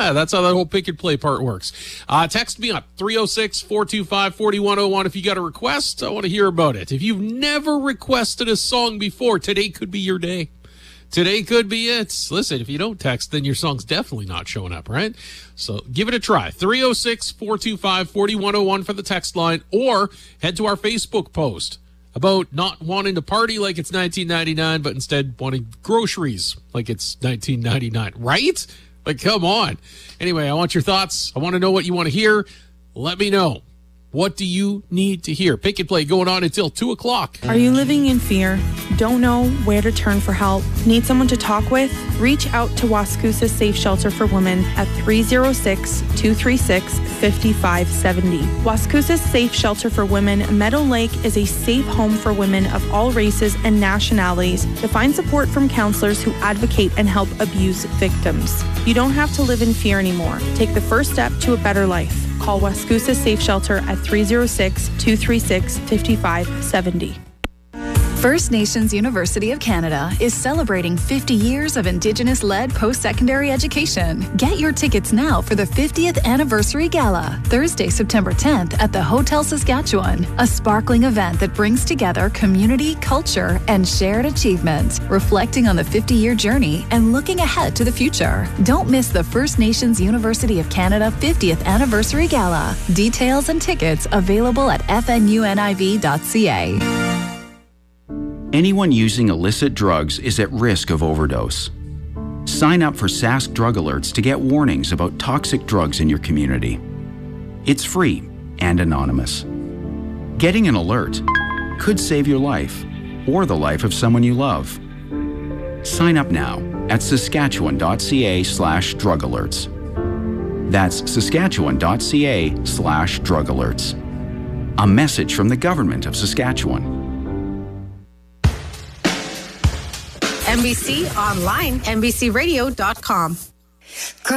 Yeah, that's how that whole pick and play part works. Text me up, 306-425-4101. If you got a request, I want to hear about it. If you've never requested a song before, today could be your day. Today could be it. Listen, if you don't text, then your song's definitely not showing up, right? So give it a try. 306-425-4101 for the text line, or head to our Facebook post about not wanting to party like it's 1999, but instead wanting groceries like it's 1999, right? Like, come on. Anyway, I want your thoughts. I want to know what you want to hear. Let me know. What do you need to hear? Pick and play going on until 2 o'clock. Are you living in fear? Don't know where to turn for help? Need someone to talk with? Reach out to Wascusa Safe Shelter for Women at 306-236-5570. Wascusa Safe Shelter for Women, Meadow Lake is a safe home for women of all races and nationalities to find support from counselors who advocate and help abuse victims. You don't have to live in fear anymore. Take the first step to a better life. Call Wascusa Safe Shelter at 306-236-5570. First Nations University of Canada is celebrating 50 years of Indigenous-led post-secondary education. Get your tickets now for the 50th Anniversary Gala, Thursday, September 10th at the Hotel Saskatchewan, a sparkling event that brings together community, culture, and shared achievement, reflecting on the 50-year journey and looking ahead to the future. Don't miss the First Nations University of Canada 50th Anniversary Gala. Details and tickets available at fnuniv.ca. Anyone using illicit drugs is at risk of overdose. Sign up for Sask Drug Alerts to get warnings about toxic drugs in your community. It's free and anonymous. Getting an alert could save your life or the life of someone you love. Sign up now at saskatchewan.ca/drug alerts. That's saskatchewan.ca/drug alerts. A message from the Government of Saskatchewan. NBC Online, NBCRadio.com.